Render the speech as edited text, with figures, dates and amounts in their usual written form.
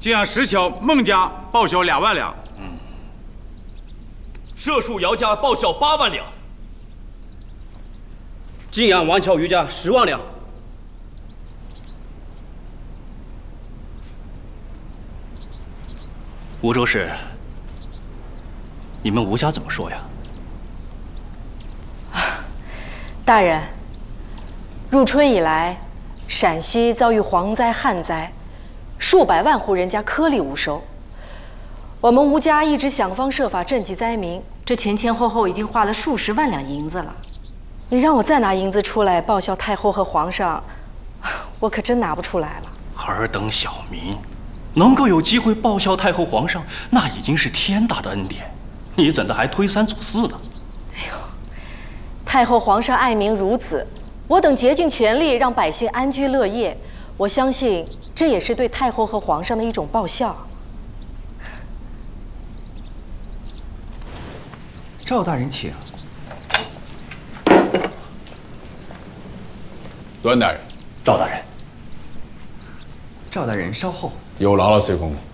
竟按石桥、孟家报销2万两。 社树姚家报销8万两。 竟按王巧瑜家10万两。 吴州市，你们吴家怎么说呀？ 大人，入春以来，陕西遭遇蝗灾、旱灾，数百万户人家颗粒无收。我们吴家一直想方设法赈济灾民，这前后已经花了数十万两银子了。你让我再拿银子出来报效太后和皇上，我可真拿不出来了。 尔等小民能够有机会报效太后皇上，那已经是天大的恩典，你怎的还推三阻四呢？ 太后皇上爱民如子，我等竭尽全力让百姓安居乐业，我相信这也是对太后和皇上的一种报效。 赵大人请。 段大人， 赵大人， 赵大人稍后。 有劳了，隋公公。